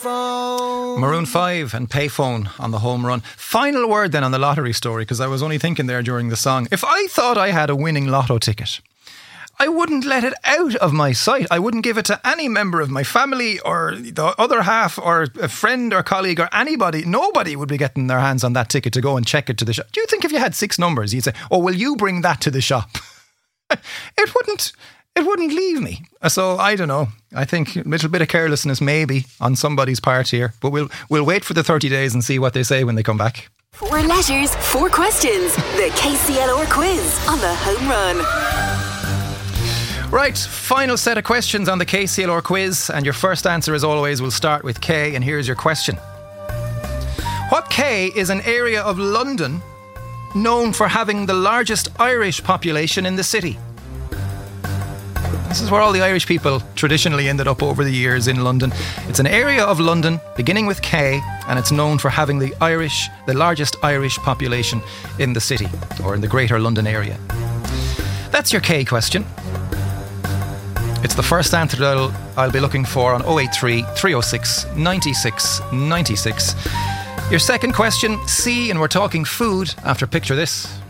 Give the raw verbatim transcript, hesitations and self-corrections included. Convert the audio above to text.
Payphone. Maroon five and Payphone on the home run. Final word then on the lottery story, because I was only thinking there during the song. If I thought I had a winning lotto ticket, I wouldn't let it out of my sight. I wouldn't give it to any member of my family or the other half or a friend or colleague or anybody. Nobody would be getting their hands on that ticket to go and check it to the shop. Do you think if you had six numbers, you'd say, oh, will you bring that to the shop? It wouldn't, it wouldn't leave me. So I don't know. I think a little bit of carelessness maybe on somebody's part here, but we'll, we'll wait for the thirty days and see what they say when they come back. Four letters, four questions. The K C L R quiz on the home run. Right, final set of questions on the K C L R quiz, and your first answer as always will start with K, and here's your question. What K is an area of London known for having the largest Irish population in the city? This is where all the Irish people traditionally ended up over the years in London. It's an area of London beginning with K, and it's known for having the Irish, the largest Irish population in the city, or in the greater London area. That's your K question. It's the first answer that I'll, I'll be looking for on oh eight three, three oh six, nine six nine six. Your second question, C, and we're talking food after Picture This.